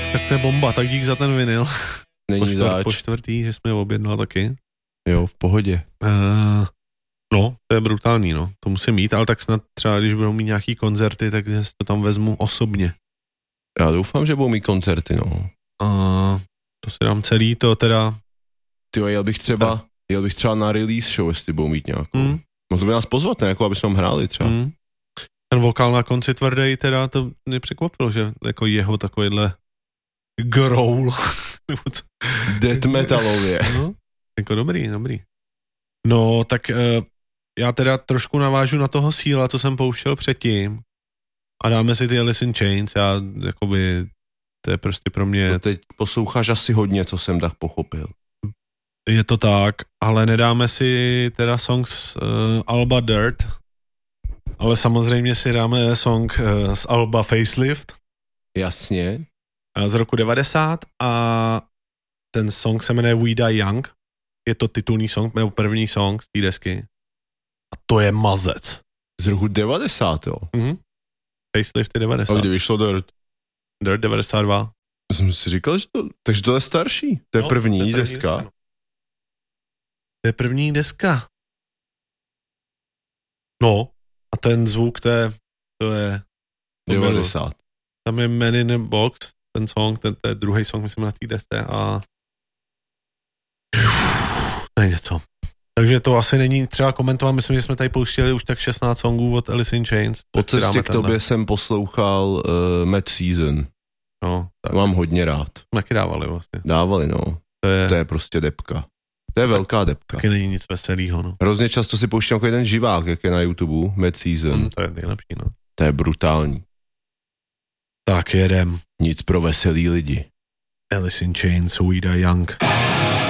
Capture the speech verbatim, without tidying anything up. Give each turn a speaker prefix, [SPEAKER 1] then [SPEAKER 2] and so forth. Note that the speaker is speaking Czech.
[SPEAKER 1] Tak to je bomba, tak dík za ten vinyl.
[SPEAKER 2] Není
[SPEAKER 1] po, čtvrt,
[SPEAKER 2] zač.
[SPEAKER 1] po čtvrtý, že jsme ho objednal taky.
[SPEAKER 2] Jo, v pohodě.
[SPEAKER 1] Uh, no, to je brutální, no. To musím mít, ale tak snad třeba, když budou mít nějaký koncerty, tak si to tam vezmu osobně.
[SPEAKER 2] Já doufám, že budou mít koncerty, no.
[SPEAKER 1] Uh, to si dám celý, to teda...
[SPEAKER 2] Tyjo, jel bych třeba, jel bych třeba na release show, jestli budou mít nějakou.
[SPEAKER 1] Mm.
[SPEAKER 2] Mohli by nás pozvat, ne? Jako, aby jsme hráli třeba.
[SPEAKER 1] Mm. Ten vokál na konci tvrdej, teda to mě překvapilo, že jako jeho takovýhle growl.
[SPEAKER 2] Death metalově.
[SPEAKER 1] No, jako dobrý, dobrý. No, tak uh, já teda trošku navážu na toho Síla, co jsem pouštěl předtím a dáme si ty Alice in Chains, já jakoby, to je prostě pro mě...
[SPEAKER 2] To teď posloucháš asi hodně, co jsem tak pochopil.
[SPEAKER 1] Je to tak, ale nedáme si teda song z uh, Alba Dirt, ale samozřejmě si dáme song uh, z Alba Facelift.
[SPEAKER 2] Jasně.
[SPEAKER 1] Z roku devadesát a ten song se jmenuje We Die Young. Je to titulní song, nebo první song z té desky. A to je mazec.
[SPEAKER 2] Z roku devadesát, jo?
[SPEAKER 1] Mhm. Facelift je devadesát.
[SPEAKER 2] A kdy vyšlo Dirt?
[SPEAKER 1] Dirt devadesát dva.
[SPEAKER 2] Jsem si říkal, že to... Takže to je starší. To je
[SPEAKER 1] No,
[SPEAKER 2] první,
[SPEAKER 1] to je první
[SPEAKER 2] deska.
[SPEAKER 1] deska. To je první deska. No, a ten zvuk, to je... To je
[SPEAKER 2] devadesát.
[SPEAKER 1] Tam je Man in a Box, ten song, ten, ten druhý song, myslím, na té desce a... To je něco. Takže to asi není třeba komentovat, myslím, že jsme tady pouštěli už tak šestnáct songů od Alice in Chains.
[SPEAKER 2] Po cestě k tobě jsem poslouchal uh, Mad Season.
[SPEAKER 1] No, tak.
[SPEAKER 2] Mám hodně rád.
[SPEAKER 1] Taky dávali vlastně.
[SPEAKER 2] Dávali, no.
[SPEAKER 1] To je,
[SPEAKER 2] to je prostě depka. To je velká depka.
[SPEAKER 1] Taky není nic veselýho, no.
[SPEAKER 2] Hrozně často si pouštím jako jeden živák, jak je na YouTube, Mad Season.
[SPEAKER 1] Mm, to je nejlepší, no.
[SPEAKER 2] To je brutální.
[SPEAKER 1] Tak jedem.
[SPEAKER 2] Nic pro veselý lidi.
[SPEAKER 1] Alice in Chains, We Die Young.